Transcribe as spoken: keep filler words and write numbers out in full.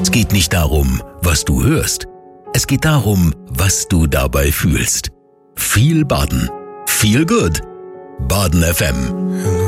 Es geht nicht darum, was du hörst. Es geht darum, was du dabei fühlst. Viel Baden. Feel good. Baden F M.